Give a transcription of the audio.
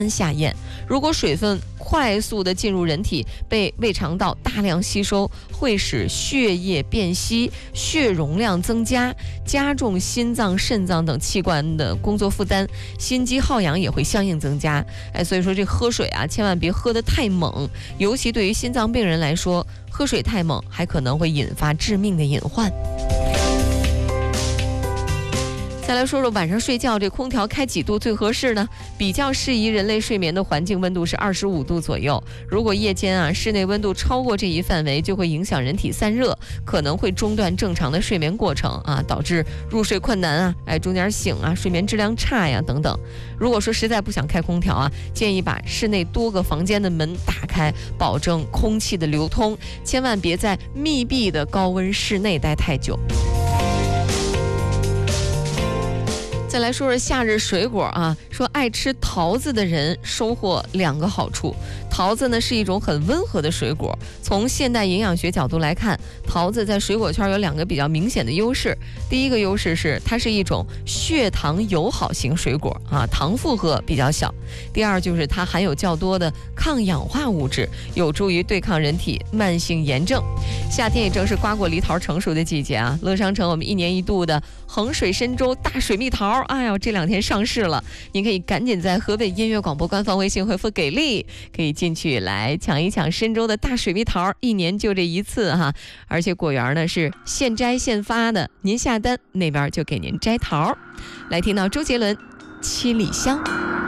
下咽。如果水分快速的进入人体，被胃肠道大量吸收，会使血液变稀，血容量增加，加重心脏、肾脏等器官的工作负担，心肌耗氧也会相应增加。所以说这喝水啊，千万别喝得太猛，尤其对于心脏病人来说，喝水太猛还可能会引发致命的隐患。再来说说晚上睡觉，这空调开几度最合适呢？比较适宜人类睡眠的环境温度是25度左右。如果夜间啊室内温度超过这一范围，就会影响人体散热，可能会中断正常的睡眠过程啊，导致入睡困难啊，中间醒啊，睡眠质量差呀等等。如果说实在不想开空调啊，建议把室内多个房间的门打开，保证空气的流通，千万别在密闭的高温室内待太久。再来说说夏日水果啊，说爱吃桃子的人收获2个好处。桃子呢是一种很温和的水果，从现代营养学角度来看，桃子在水果圈有2个比较明显的优势。第一个优势是它是一种血糖友好型水果啊，糖负荷比较小。第二就是它含有较多的抗氧化物质，有助于对抗人体慢性炎症。夏天也正是瓜果梨桃成熟的季节啊，乐商城我们1年1度的衡水深州大水蜜桃，哎呦，这2天上市了，您可以赶紧在河北音乐广播官方微信回复给力，可以进去来抢一抢深州的大水蜜桃，1年就这一次哈，而且果园呢是现摘现发的，您下单那边就给您摘桃。来听到周杰伦《七里香》。